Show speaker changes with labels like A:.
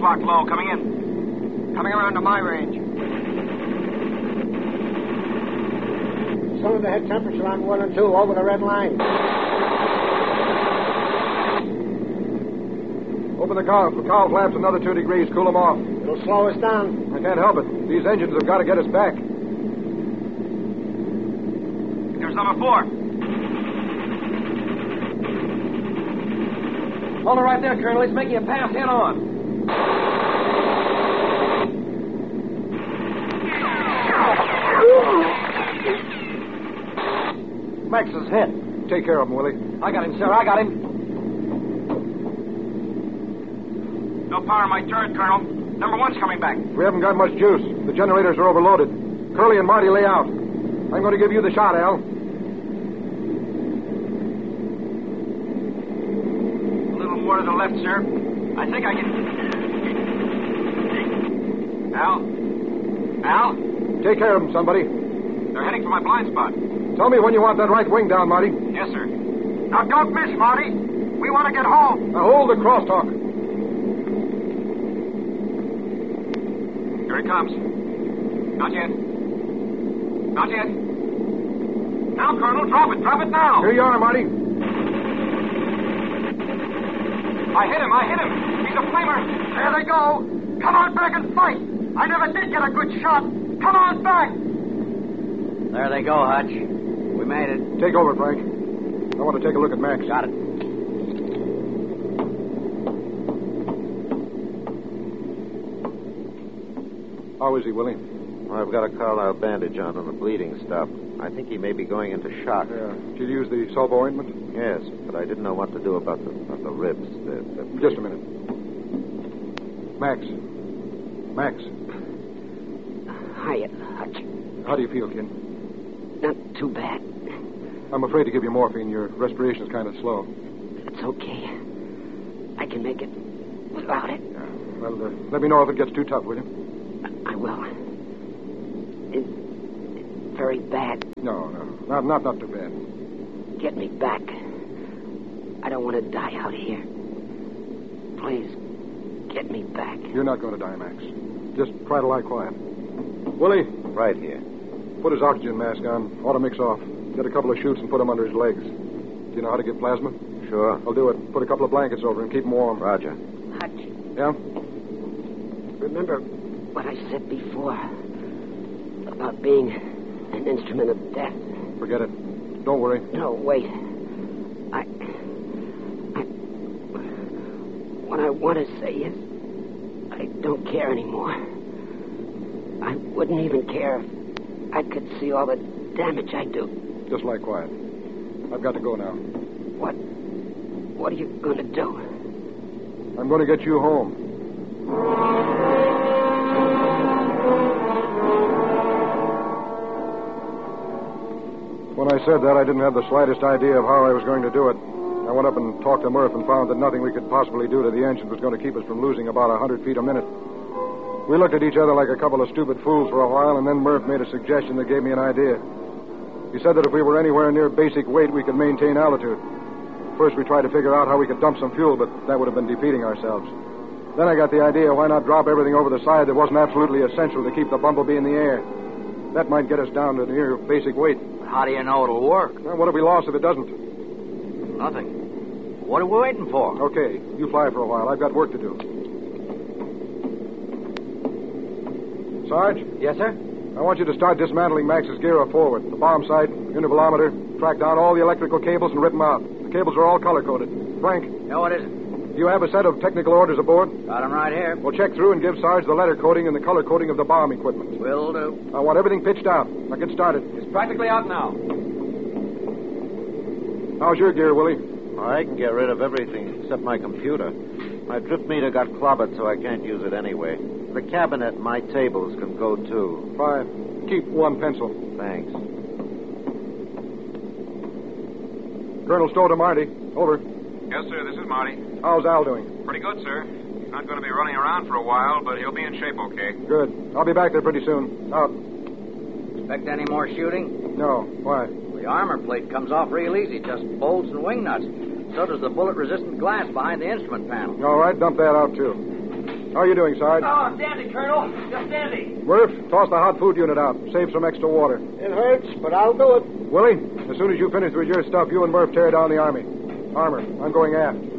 A: block low. Coming in.
B: Coming around to my range.
C: Cylinder head temperature on 1 and 2 over the red line.
D: Open the cowl flaps another 2 degrees. Cool them off.
C: It'll slow us down.
D: I can't help it. These engines have got to get us back.
A: There's number 4.
B: Hold it right there, Colonel. He's making a pass head on.
D: Max is hit. Take care of him, Willie.
B: I got him, sir. I got him.
A: No power in my turret, Colonel. Number 1's coming back.
D: We haven't got much juice. The generators are overloaded. Curly and Marty lay out. I'm going to give you the shot, Al.
A: A little more to the left, sir. I think I can... Al?
D: Take care of them, somebody.
A: They're heading for my blind spot.
D: Tell me when you want that right wing down, Marty.
A: Yes, sir.
C: Now, don't miss, Marty. We want to get home.
D: Now, hold the crosstalk.
A: Here it comes. Not yet. Not yet. Now, Colonel, drop it. Drop it now.
D: Here you are, Marty.
A: I hit him. He's a flamer.
C: There they go. Come on back and fight. I never did get a good shot. Come on back.
B: There they go, Hutch. We made it.
D: Take over, Frank. I want to take a look at Max.
B: Got it.
D: How is he, Willie?
E: Well, I've got a Carlisle bandage on and the bleeding stopped. I think he may be going into shock.
D: Yeah. Did you use the sulfo ointment?
E: Yes, but I didn't know what to do about the ribs.
D: Just a minute. Max.
F: Hiya, Hutch.
D: How do you feel, kid?
F: Not too bad.
D: I'm afraid to give you morphine. Your respiration's kind of slow.
F: It's okay. I can make it without it.
D: Yeah. Well, let me know if it gets too tough, will you?
F: I will. It's very bad.
D: No. Not too bad.
F: Get me back. I don't want to die out here. Please, get me back.
D: You're not going to die, Max. Just try to lie quiet. Willie?
E: Right here.
D: Put his oxygen mask on. Ought to mix off. Get a couple of shoots and put them under his legs. Do you know how to give plasma?
E: Sure.
D: I'll do it. Put a couple of blankets over him. Keep him warm.
E: Roger.
F: Hutch,
D: Yeah?
F: remember what I said before about being an instrument of death?
D: Forget it. Don't worry.
F: No, wait. What I want to say is I don't care anymore. I wouldn't even care if I could see all the damage I do.
D: Just lie quiet. I've got to go now.
F: What are you going to do?
D: I'm going to get you home. When I said that, I didn't have the slightest idea of how I was going to do it. I went up and talked to Murph and found that nothing we could possibly do to the engine was going to keep us from losing about 100 feet a minute. We looked at each other like a couple of stupid fools for a while, and then Murph made a suggestion that gave me an idea. He said that if we were anywhere near basic weight, we could maintain altitude. First, we tried to figure out how we could dump some fuel, but that would have been defeating ourselves. Then I got the idea, why not drop everything over the side that wasn't absolutely essential to keep the Bumblebee in the air? That might get us down to near basic weight.
B: How do you know it'll work?
D: Well, what have we lost if it doesn't?
B: Nothing. What are we waiting for?
D: Okay, you fly for a while. I've got work to do. Sarge?
B: Yes, sir?
D: I want you to start dismantling Max's gear up forward. The bomb sight, intervalometer, track down all the electrical cables and rip them out. The cables are all color-coded. Frank?
B: No, what is it?
D: Do you have a set of technical orders aboard?
B: Got 'em right here.
D: Well, check through and give Sarge the letter coding and the color coding of the bomb equipment.
B: Will do.
D: I want everything pitched out. Now get started.
B: It's practically out now.
D: How's your gear, Willie?
E: I can get rid of everything except my computer. My drift meter got clobbered, so I can't use it anyway. The cabinet and my tables can go, too.
D: Fine. Keep one pencil.
E: Thanks.
D: Colonel Stowe to Marty. Over.
A: Yes, sir. This is Marty.
D: How's Al doing?
A: Pretty good, sir. He's not going to be running around for a while, but he'll be in shape okay.
D: Good. I'll be back there pretty soon. Out.
B: Expect any more shooting?
D: No. Why?
B: The armor plate comes off real easy, just bolts and wing nuts. So does the bullet-resistant glass behind the instrument panel.
D: All right, dump that out, too. How are you doing, Sarge?
C: Oh, dandy, Colonel. Just dandy.
D: Murph, toss the hot food unit out. Save some extra water.
E: It hurts, but I'll do it.
D: Willie, as soon as you finish with your stuff, you and Murph tear down the armor. I'm going aft.